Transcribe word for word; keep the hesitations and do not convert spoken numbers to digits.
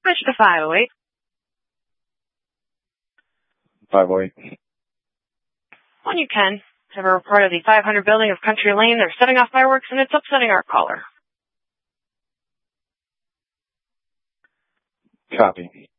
Switch to five oh eight. five oh eight. When you can, have a report of the five hundred building of Country Lane. They're setting off fireworks and it's upsetting our caller. Copy.